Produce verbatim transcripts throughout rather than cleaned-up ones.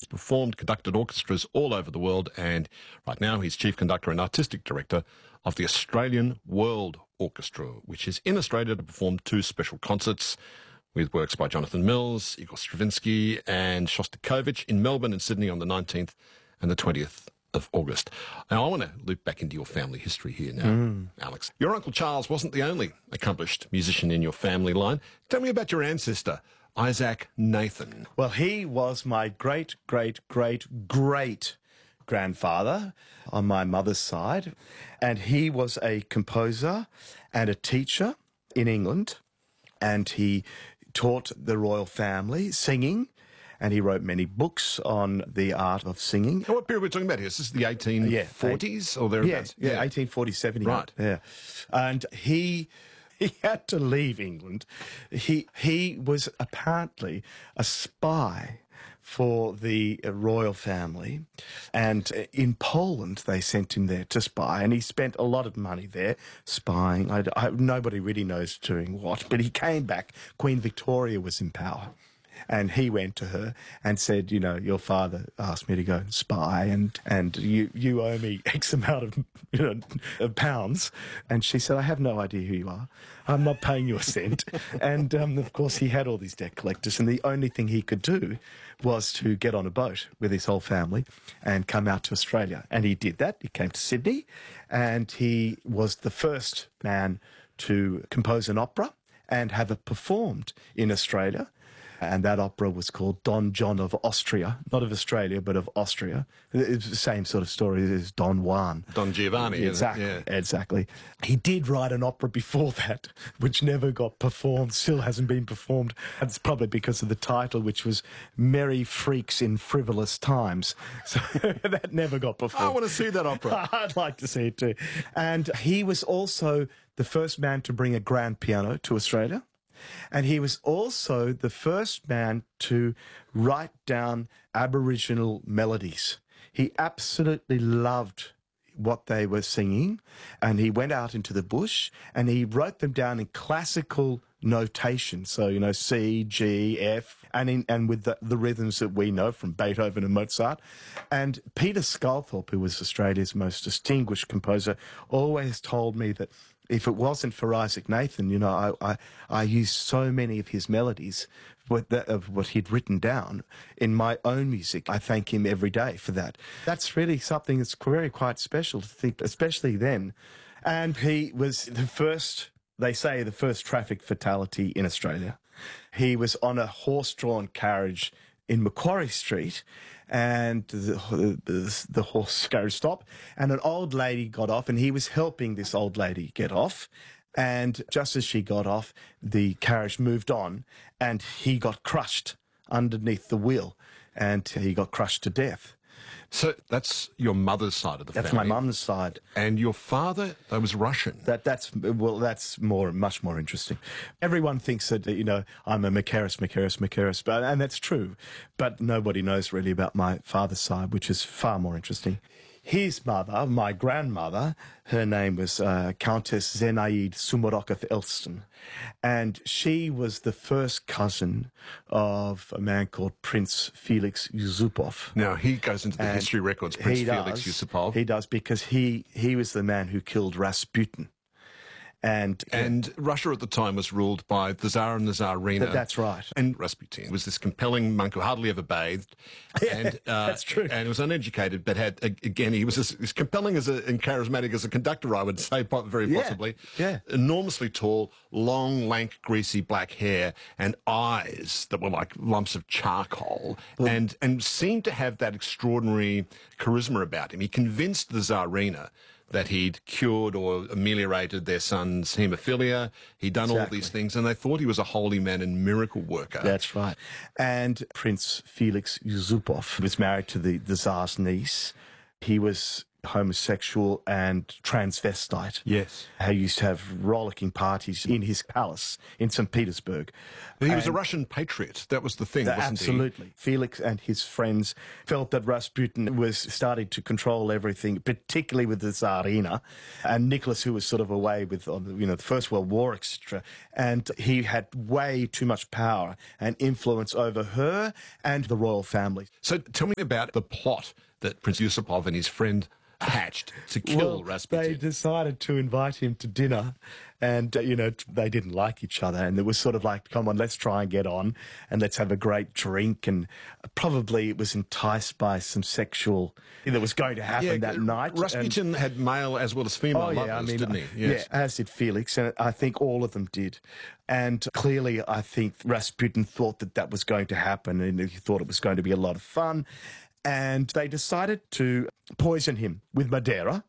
performed, conducted orchestras all over the world, and right now he's chief conductor and artistic director of the Australian World Orchestra, which is in Australia to perform two special concerts with works by Jonathan Mills, Igor Stravinsky and Shostakovich in Melbourne and Sydney on the nineteenth and the twentieth of August. Now, I want to loop back into your family history here now, mm. Alex. Your Uncle Charles wasn't the only accomplished musician in your family line. Tell me about your ancestor, Isaac Nathan. Well, he was my great, great, great, great grandfather on my mother's side, and he was a composer and a teacher in England, and he taught the royal family singing, and he wrote many books on the art of singing. And what period are we talking about here? Is this the eighteen forties yeah, or thereabouts? Yeah, yeah, eighteen forty-seven. Right. Yeah. And he he had to leave England. He he was apparently a spy for the royal family, and in Poland they sent him there to spy, and he spent a lot of money there spying. I, I, nobody really knows doing what, but he came back. Queen Victoria was in power, and he went to her and said, you know, your father asked me to go and spy, and, and you, you owe me X amount of, you know, of pounds. And she said, I have no idea who you are. I'm not paying you a cent. And, um, of course, he had all these debt collectors, and the only thing he could do was to get on a boat with his whole family and come out to Australia. And he did that. He came to Sydney, and he was the first man to compose an opera and have it performed in Australia. And that opera was called Don John of Austria, not of Australia, but of Austria. It's the same sort of story as Don Juan. Don Giovanni. Exactly, Yeah. exactly. He did write an opera before that, which never got performed, still hasn't been performed. It's probably because of the title, which was Merry Freaks in Frivolous Times. So that never got performed. I want to see that opera. I'd like to see it too. And he was also the first man to bring a grand piano to Australia. And he was also the first man to write down Aboriginal melodies. He absolutely loved what they were singing, and he went out into the bush and he wrote them down in classical notation. So, you know, C, G, F, and in, and with the, the rhythms that we know from Beethoven and Mozart. And Peter Sculthorpe, who was Australia's most distinguished composer, always told me that if it wasn't for Isaac Nathan, you know, I, I, I used so many of his melodies with the, of what he'd written down in my own music. I thank him every day for that. That's really something that's very quite special to think, especially then. And he was the first, they say, the first traffic fatality in Australia. He was on a horse-drawn carriage in Macquarie Street, and the, the, the horse carriage stopped, and an old lady got off, and he was helping this old lady get off. And just as she got off, the carriage moved on, and he got crushed underneath the wheel, and he got crushed to death. So that's your mother's side of the that's family. That's my mum's side. And your father, that was Russian. That that's well, that's more much more interesting. Everyone thinks that, you know, I'm a Macaris, Macaris, Macaris, but and that's true. But nobody knows really about my father's side, which is far more interesting. His mother, my grandmother, her name was uh, Countess Zenaide Sumarokov-Elston, and she was the first cousin of a man called Prince Felix Yusupov. Now, he goes into the and history records, Prince Felix does, Yusupov. He does, because he, he was the man who killed Rasputin. And, and Russia at the time was ruled by the Tsar and the Tsarina. That, that's right. And Rasputin was this compelling monk who hardly ever bathed. And, uh, that's true. And was uneducated, but had, again, he was as, as compelling as a, and charismatic as a conductor, I would say, very yeah, possibly. Yeah. Enormously tall, long, lank, greasy black hair, and eyes that were like lumps of charcoal, well, and, and seemed to have that extraordinary charisma about him. He convinced the Tsarina that he'd cured or ameliorated their son's haemophilia. He'd done exactly. all these things, and they thought he was a holy man and miracle worker. That's right. And Prince Felix Yusupov was married to the, the Tsar's niece. He was homosexual and transvestite. Yes. He used to have rollicking parties in his palace in Saint Petersburg. He was a Russian patriot. That was the thing, wasn't Absolutely. he? Felix and his friends felt that Rasputin was starting to control everything, particularly with the Tsarina, and Nicholas, who was sort of away with, you know, the First World War, et cetera. And he had way too much power and influence over her and the royal family. So tell me about the plot that Prince Yusupov and his friend hatched to kill well, Rasputin. They decided to invite him to dinner, and, uh, you know, they didn't like each other. And it was sort of like, come on, let's try and get on and let's have a great drink. And probably it was enticed by some sexual that was going to happen yeah, that night. Rasputin and, had male as well as female oh, yeah, lovers, I mean, didn't he? Yeah, as did Felix. And I think all of them did. And clearly, I think Rasputin thought that that was going to happen, and he thought it was going to be a lot of fun. And they decided to poison him with Madeira.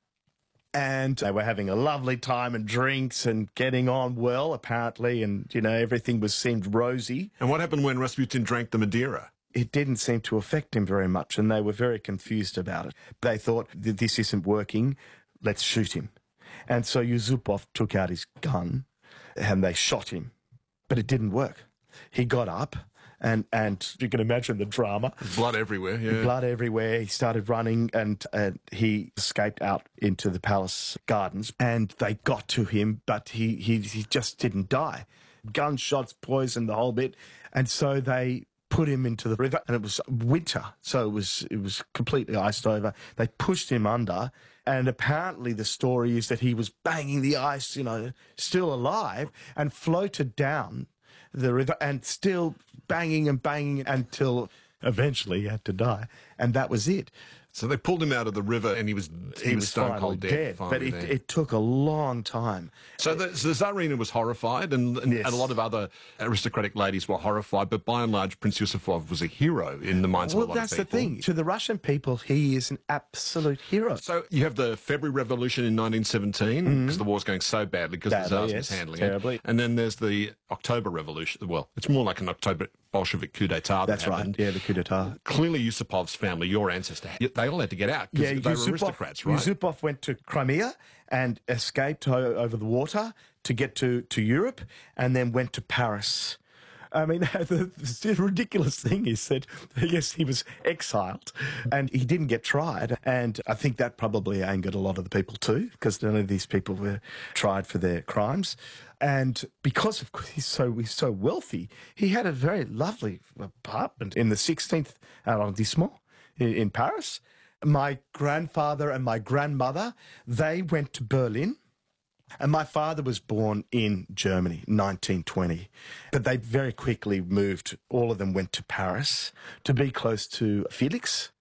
And they were having a lovely time and drinks and getting on well, apparently. And, you know, everything was seemed rosy. And what happened when Rasputin drank the Madeira? It didn't seem to affect him very much, and they were very confused about it. They thought, this isn't working, let's shoot him. And so Yusupov took out his gun and they shot him. But it didn't work. He got up. And and you can imagine the drama. Blood everywhere, yeah. Blood everywhere. He started running, and uh, he escaped out into the palace gardens. And they got to him, but he, he, he just didn't die. Gunshots, poison, the whole bit. And so they put him into the river, and it was winter, so it was it was completely iced over. They pushed him under, and apparently the story is that he was banging the ice, you know, still alive, and floated down the river and still banging and banging until eventually he had to die. And that was it. So they pulled him out of the river and he was he, He was was stone finally cold dead. dead. But finally it, dead. it took a long time. So the, so the Tsarina was horrified, and, and, Yes. and a lot of other aristocratic ladies were horrified, but by and large, Prince Yusupov was a hero in the minds Well, of a lot that's of the people. thing. To the Russian people, he is an absolute hero. So you have the February Revolution in nineteen seventeen, because the war's going so badly because the Badly, Tsar's yes, mishandling terribly. it. And then there's the October Revolution. Well, it's more like an October Bolshevik coup d'etat. That's that right. happened. Yeah, the coup d'etat. Clearly, Yusupov's family, your ancestor, they all had to get out because Yeah, they were Yusupov, aristocrats, right? Yusupov went to Crimea and escaped o- over the water to get to, to Europe, and then went to Paris. I mean, the, the ridiculous thing is that, yes, he was exiled and he didn't get tried. And I think that probably angered a lot of the people too, because none of these people were tried for their crimes. And because of he's so he's so wealthy, he had a very lovely apartment in the sixteenth arrondissement in, in Paris. My grandfather and my grandmother, they went to Berlin. And my father was born in Germany, nineteen twenty. But they very quickly moved, all of them went to Paris to be close to Felix.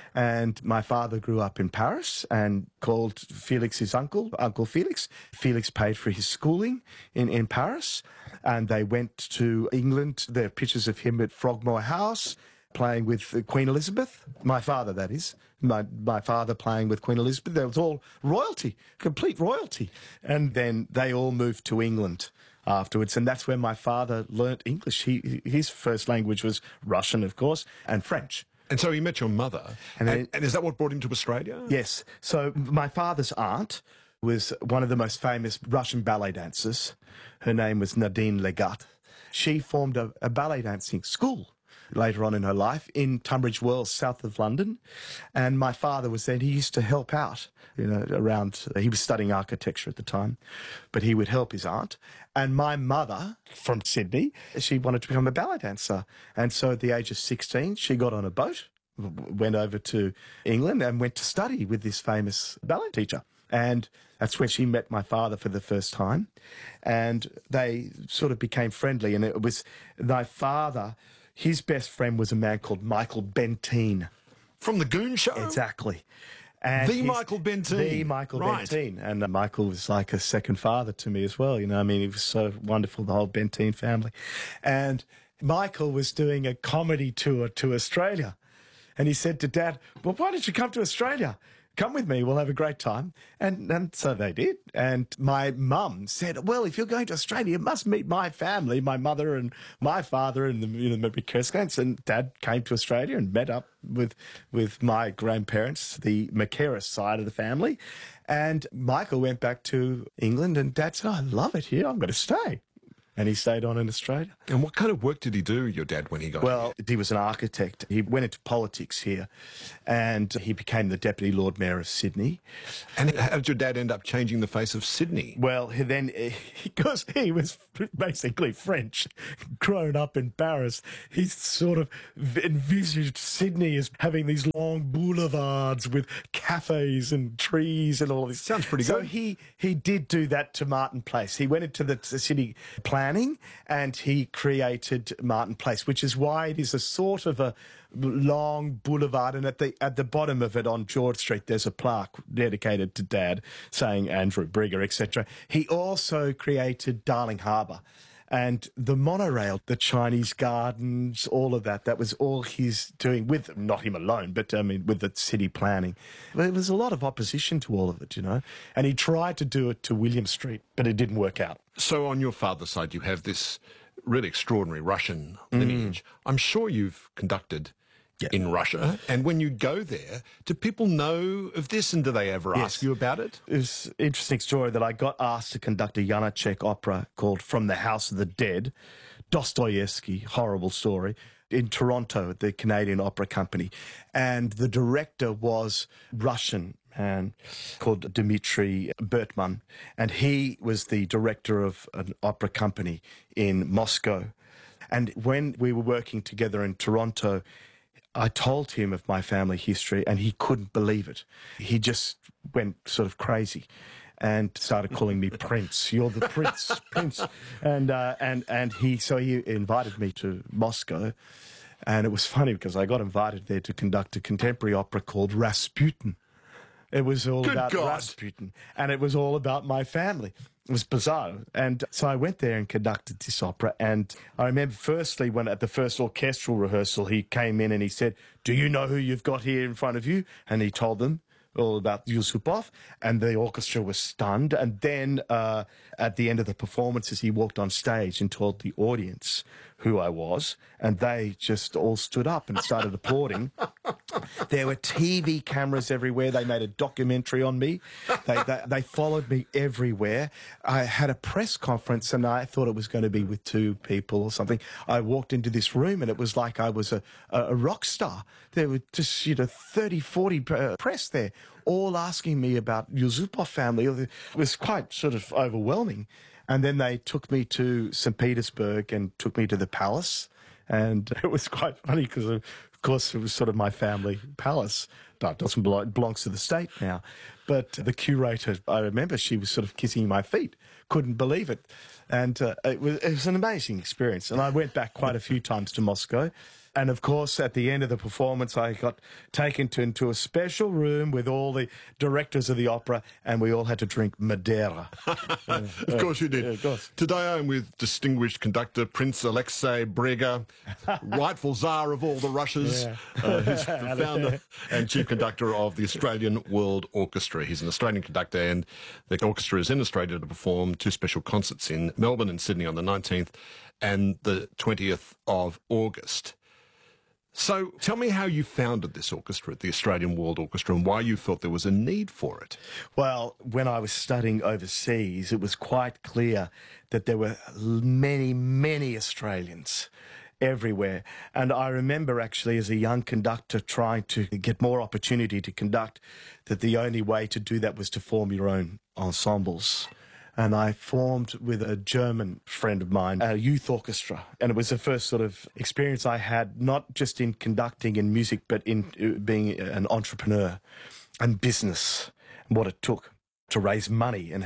And my father grew up in Paris and called Felix his uncle, Uncle Felix. Felix paid for his schooling in, in Paris. And they went to England. There are pictures of him at Frogmore House, playing with Queen Elizabeth. My father, that is. My, my father playing with Queen Elizabeth. That was all royalty, complete royalty. And then they all moved to England afterwards. And that's where my father learnt English. He, his first language was Russian, of course, and French. And so he met your mother. And And, then- and is that what brought him to Australia? Yes. So my father's aunt was one of the most famous Russian ballet dancers. Her name was Nadine Legat. She formed a, a ballet dancing school later on in her life in Tunbridge Wells, south of London. And my father was there. He used to help out, you know, around, he was studying architecture at the time, but he would help his aunt. And my mother from Sydney, she wanted to become a ballet dancer. And so at the age of sixteen, she got on a boat, w- went over to England and went to study with this famous ballet teacher. And that's where she met my father for the first time. And they sort of became friendly. And it was my father, his best friend was a man called Michael Benteen. From the Goon Show? Exactly. And The his- Michael Benteen. The Michael Right. Benteen. And uh, Michael was like a second father to me as well. You know, I mean, he was so wonderful, the whole Benteen family. And Michael was doing a comedy tour to Australia. And he said to Dad, well, why did you come to Australia? come with me, we'll have a great time. And, and so they did. And my mum said, well, if you're going to Australia, you must meet my family, my mother and my father and the, you know, the Kerskens. And Dad came to Australia and met up with, with my grandparents, the Mackerras side of the family. And Michael went back to England and Dad said, I love it here, I'm going to stay. And he stayed on in Australia. And what kind of work did he do, your dad, when he got Well, here? he was an architect. He went into politics here and he became the Deputy Lord Mayor of Sydney. And how did your dad end up changing the face of Sydney? Well, he then, because he was basically French, grown up in Paris, he sort of envisaged Sydney as having these long boulevards with cafes and trees and all this. Sounds pretty so good. he, he did do that to Martin Place. He went into the, the city planning and he created Martin Place, which is why it is a sort of a long boulevard, and at the at the bottom of it on George Street there's a plaque dedicated to Dad saying Andrew Brigger, et cetera. He also created Darling Harbour and the monorail, the Chinese gardens, all of that. That was all he's doing with, not him alone, but I mean with the city planning. There was a lot of opposition to all of it, you know, and he tried to do it to William Street, but it didn't work out. So on your father's side, you have this really extraordinary Russian lineage. Mm. I'm sure you've conducted yeah. in Russia. And when you go there, do people know of this and do they ever yes. ask you about it? It was an interesting story that I got asked to conduct a Janacek opera called From the House of the Dead, Dostoevsky, horrible story, in Toronto at the Canadian Opera Company. And the director was Russian man called Dmitry Bertman. And he was the director of an opera company in Moscow. And when we were working together in Toronto, I told him of my family history and he couldn't believe it. He just went sort of crazy and started calling me Prince. You're the Prince, Prince. And, uh, and, and he, so he invited me to Moscow. And it was funny because I got invited there to conduct a contemporary opera called Rasputin. It was all Good about God. Rasputin, and it was all about my family. It was bizarre. And so I went there and conducted this opera. And I remember firstly when at the first orchestral rehearsal, he came in and he said, do you know who you've got here in front of you? And he told them all about Yusupov, and the orchestra was stunned. And then uh, at the end of the performances, he walked on stage and told the audience who I was, and they just all stood up and started applauding. There were T V cameras everywhere. They made a documentary on me. They, they, they followed me everywhere. I had a press conference, and I thought it was going to be with two people or something. I walked into this room, and it was like I was a, a, a rock star. There were just, you know, thirty, forty press there, all asking me about Yusupov family. It was quite sort of overwhelming. And then they took me to Saint Petersburg and took me to the palace. And it was quite funny because, of course, it was sort of my family palace. No, it doesn't belong, it belongs to the state now. But the curator, I remember she was sort of kissing my feet, couldn't believe it. And uh, it, was, it was an amazing experience. And I went back quite a few times to Moscow. And, of course, at the end of the performance, I got taken to, into a special room with all the directors of the opera, and we all had to drink Madeira. uh, of course you did. Yeah, of course. Today I'm with distinguished conductor Prince Alexei Brega, rightful czar of all the Russias, Yeah. uh, who's the founder and chief conductor of the Australian World Orchestra. He's an Australian conductor, and the orchestra is in Australia to perform two special concerts in Melbourne and Sydney on the nineteenth and the twentieth of August. So tell me how you founded this orchestra, the Australian World Orchestra, and why you felt there was a need for it. Well, when I was studying overseas, it was quite clear that there were many, many Australians everywhere. And I remember actually as a young conductor trying to get more opportunity to conduct, that the only way to do that was to form your own ensembles. And I formed with a German friend of mine a youth orchestra. And it was the first sort of experience I had, not just in conducting in music, but in being an entrepreneur and business, and what it took to raise money and